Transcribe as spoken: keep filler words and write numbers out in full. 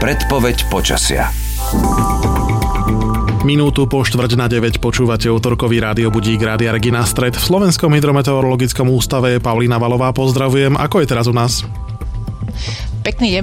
Predpoveď počasia. Minútu po štvrť na deväť počúvate útorkový rádiobudík Rádia Regina Stred. V Slovenskom hydrometeorologickom ústave je Paulína Valová. Pozdravujem. Ako je teraz u nás? Pekný deň